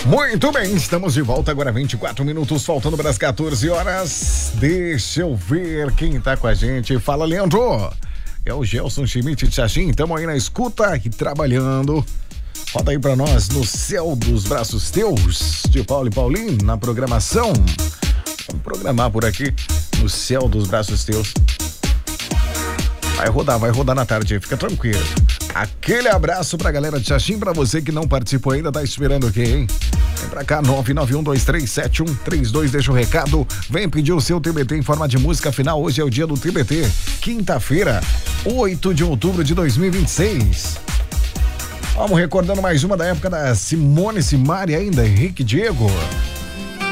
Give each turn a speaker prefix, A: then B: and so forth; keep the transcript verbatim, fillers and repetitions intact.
A: Muito bem, estamos de volta agora, vinte e quatro minutos, faltando para as quatorze horas. Deixa eu ver quem tá com a gente. Fala, Leandro. É o Gelson Schmidt de Xaxim, estamos aí na escuta e trabalhando. Roda aí pra nós no Céu dos Braços Teus, de Paulo e Paulinho, na programação. Vamos programar por aqui no Céu dos Braços Teus. Vai rodar, vai rodar na tarde, fica tranquilo. Aquele abraço pra galera de Xaxim, pra você que não participou ainda, tá esperando o quê, hein? Vem pra cá, nove nove um dois três sete um três dois, deixa o recado, vem pedir o seu T B T em forma de música final. Hoje é o dia do T B T, quinta-feira, oito de outubro de dois mil e vinte e seis. Vamos recordando mais uma da época da Simone Simari ainda, Henrique Diego.